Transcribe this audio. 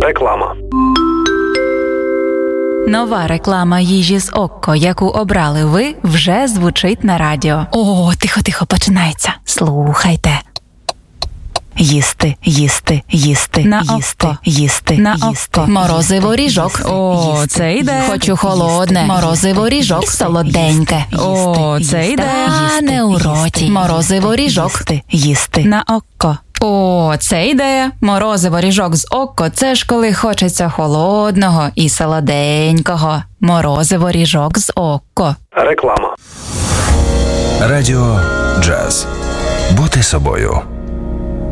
Реклама. Нова реклама їжі з Окко, яку обрали ви, вже звучить на радіо. О, тихо, починається. Слухайте. Їсти, їсти, їсти, на їсти, Окко. їсти, На їсти. Окко. Морозиво ріжок. О, це йде. Хочу холодне. Морозиво ріжок солоденьке. О, це йде. Тане у роті. Морозиво ріжок. Їсти. На Окко. О, це ідея. Морозиво ріжок з Окко – це ж коли хочеться холодного і солоденького. Морозиво ріжок з Окко. Реклама. Радіо Джаз. Бути собою.